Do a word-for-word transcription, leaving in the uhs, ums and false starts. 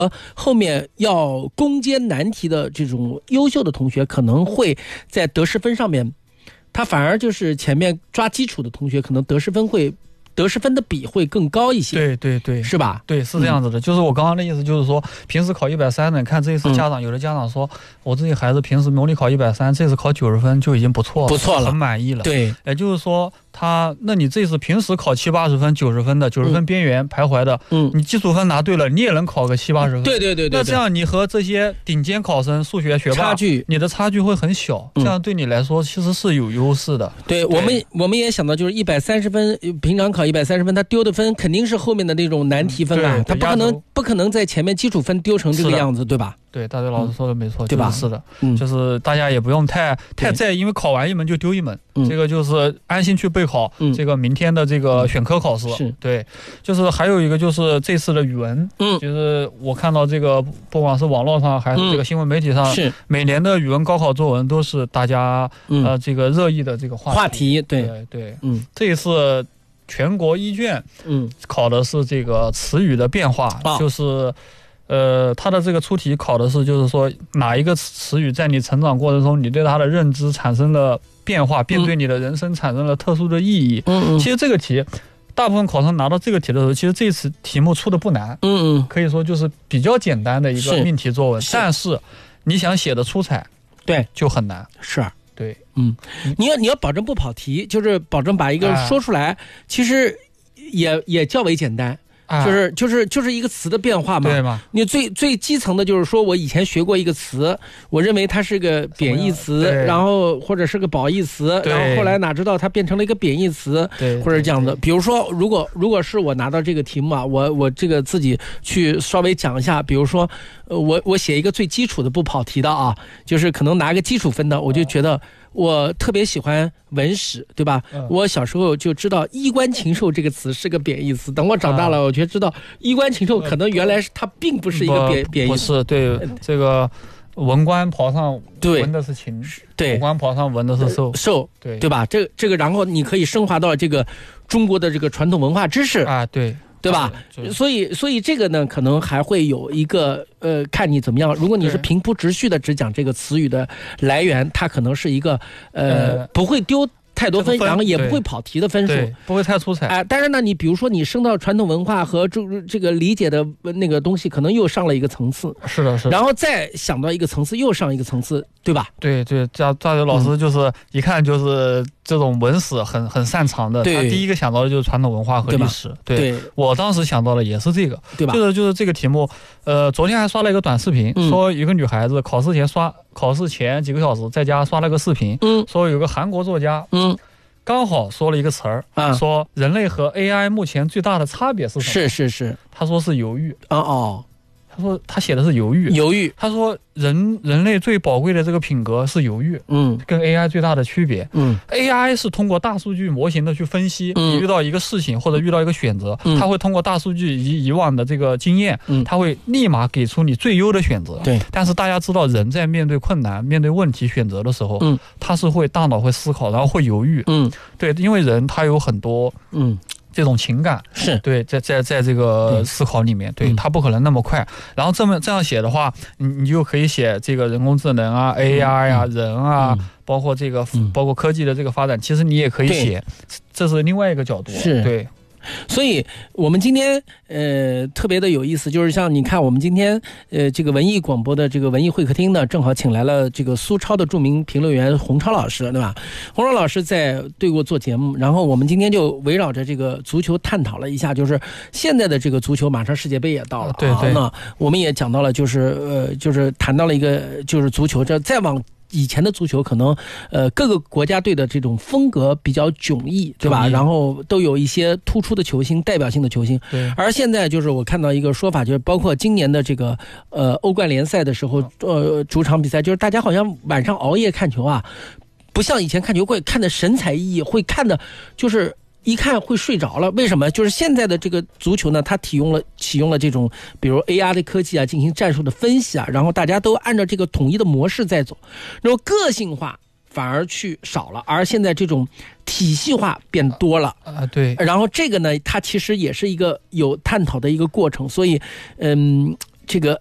呃，后面要攻坚难题的这种优秀的同学，可能会在得失分上面，他反而就是前面抓基础的同学，可能得失分会。得失分的比会更高一些， 对对对， 是吧？ 对，是这样子的。嗯、就是我刚刚的意思，就是说，平时考一百三的，你看这一次家长、嗯、有的家长说，我自己孩子平时模拟考一百三，这次考九十分就已经不错了， 不错了， 很满意了。 对， 也就是说，他，那你这次平时考七八十分、九十分的，九十分边缘徘徊的，嗯，你基础分拿对了，你也能考个七八十分。 对对 对, 对, 对。 那这样你和这些顶尖考生、数学学霸差距， 你的差距会很小，嗯、这样对你来说其实是有优势的。 对, 对我们，我们也想到，就是一百三十分，平常考一百三十分，他丢的分肯定是后面的那种难题分啊，他不可能不可能在前面基础分丢成这个样子，对吧？ 对，大嘴老师说的没错， 嗯、对吧？ 是的，嗯，就是大家也不用太太在意，因为考完一门就丢一门， 嗯、 这个就是安心去备考，嗯、这个明天的这个选科考试。 是、嗯， 对，就是还有一个就是这次的语文，嗯，就是我看到这个不管是网络上还是这个新闻媒体上， 嗯、是每年的语文高考作文都是大家、嗯、呃这个热议的这个话题。 话题，对对对，嗯，这一次全国一卷， 嗯， 考的是这个词语的变化，哦、就是。呃，它的这个出题考的是，就是说哪一个词语在你成长过程中，你对它的认知产生了变化，并对你的人生产生了特殊的意义。嗯嗯。其实这个题，大部分考生拿到这个题的时候，其实这次题目出的不难。嗯嗯。可以说就是比较简单的一个命题作文，但是你想写的出彩， 对， 就很难。 是。 对， 嗯，你要你要保证不跑题，就是保证把一个说出来，哎、其实也也较为简单。就是就是就是一个词的变化嘛， 对吗？ 你最最基层的就是说我以前学过一个词，我认为它是个贬义词，然后或者是个褒义词，然后后来哪知道它变成了一个贬义词，或者这样的。比如说，如果如果是我拿到这个题目啊，我我这个自己去稍微讲一下，比如说，呃，我我写一个最基础的不跑题的啊，就是可能拿个基础分的，我就觉得。我特别喜欢文史，对吧？嗯、我小时候就知道“衣冠禽兽”这个词是个贬义词。等我长大了，啊、我却知道“衣冠禽兽”可能原来是它并不是一个贬贬义词。 不是，对这个文官袍上纹的是禽， 对， 武官袍上纹的是兽， 兽，对对吧？这个这个，然后你可以升华到这个中国的这个传统文化知识啊，对。 对吧？所以，所以这个呢，可能还会有一个呃，看你怎么样。如果你是平铺直叙的只讲这个词语的来源，它可能是一个呃，不会丢太多分，然后也不会跑题的分数， 不会太出彩。 哎、呃，但是呢，你比如说你升到传统文化和这这个理解的那个东西，可能又上了一个层次。 是的，是的。 然后再想到一个层次，又上一个层次，对吧？ 对对，大大学老师就是、嗯、一看就是这种文史很很擅长的，他第一个想到的就是传统文化和历史。对, 对, 对，我当时想到的也是这个， 对吧？ 就是就是这个题目，呃，昨天还刷了一个短视频，嗯、说有个女孩子考试前刷，考试前几个小时在家刷了个视频，嗯，说有个韩国作家，嗯。刚好说了一个词儿、啊，说人类和 A I 目前最大的差别是什么？ 是是是， 他说是犹豫。 哦哦， 他说他写的是犹豫， 犹豫。 他说人人类最宝贵的这个品格是犹豫，嗯，跟 A I 最大的区别，嗯 ，A I 是通过大数据模型的去分析，嗯，你遇到一个事情或者遇到一个选择，嗯，他会通过大数据以以往的这个经验，嗯，他会立马给出你最优的选择， 对。 但是大家知道，人在面对困难、面对问题、选择的时候，嗯，他是会大脑会思考，然后会犹豫，嗯，对，因为人他有很多，嗯。这种情感是对，在在在这个思考里面，对, 对、嗯、他不可能那么快。然后这么这样写的话，你你就可以写这个人工智能啊、嗯、A I 啊、嗯、人啊、嗯，包括这个、嗯、包括科技的这个发展，其实你也可以写，这是另外一个角度。 是， 对。 所以我们今天呃特别的有意思，就是像你看我们今天呃这个文艺广播的这个文艺会客厅呢，正好请来了这个苏超的著名评论员洪超老师，对吧？洪超老师在对过做节目，然后我们今天就围绕着这个足球探讨了一下，就是现在的这个足球马上世界杯也到了， 对对， 那我们也讲到了，就是呃就是谈到了一个就是足球，这再往以前的足球可能呃各个国家队的这种风格比较迥异，对吧？然后都有一些突出的球星、代表性的球星。 对。 而现在就是我看到一个说法，就是包括今年的这个呃欧冠联赛的时候，呃主场比赛，就是大家好像晚上熬夜看球啊，不像以前看球会看的神采奕奕，会看的就是一看会睡着了。为什么？就是现在的这个足球呢，它启用了启用了这种比如 A R 的科技啊，进行战术的分析啊，然后大家都按照这个统一的模式在走，然后个性化反而去少了，而现在这种体系化变多了啊，对。 然后这个呢，它其实也是一个有探讨的一个过程，所以，嗯， 这个